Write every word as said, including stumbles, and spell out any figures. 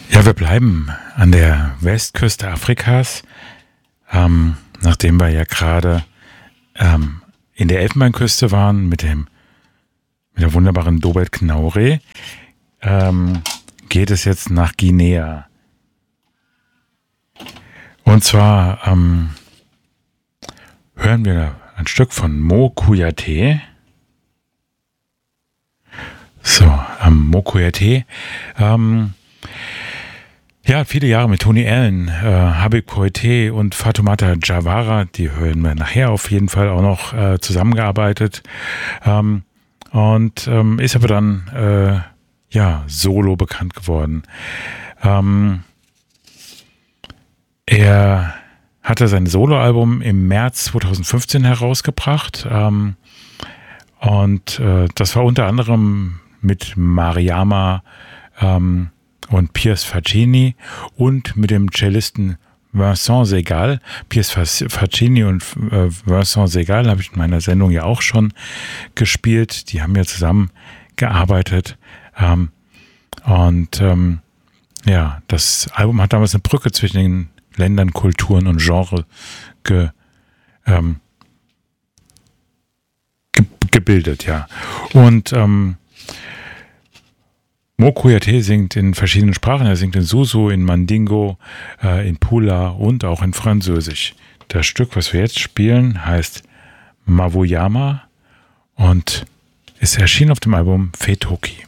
Ja, wir bleiben an der Westküste Afrikas, ähm, nachdem wir ja gerade ähm, in der Elfenbeinküste waren mit dem mit der wunderbaren Dobelt Knaure, ähm, geht es jetzt nach Guinea. Und zwar ähm, hören wir ein Stück von Mo Kouyaté. So, ähm, Mo Kouyaté. Ähm, ja, viele Jahre mit Tony Allen, äh, Habib Kouyaté und Fatoumata Diawara, die hören wir nachher auf jeden Fall auch noch äh, zusammengearbeitet. Ähm, und ähm, ist aber dann äh, ja solo bekannt geworden. Ähm, er hatte sein Soloalbum im März zweitausendfünfzehn herausgebracht. Ähm, und äh, das war unter anderem mit Mariama ähm, und Piers Faccini und mit dem Cellisten Vincent Segal. Piers Faccini und äh, Vincent Segal habe ich in meiner Sendung ja auch schon gespielt. Die haben ja zusammen gearbeitet. Ähm, und ähm, ja, das Album hat damals eine Brücke zwischen den Ländern, Kulturen und Genre ge, ähm, ge, gebildet, ja. Und ähm, Mo Kouyaté singt in verschiedenen Sprachen. Er singt in Susu, in Mandingo, äh, in Pula und auch in Französisch. Das Stück, was wir jetzt spielen, heißt Mavuyama und ist erschienen auf dem Album Fetoki.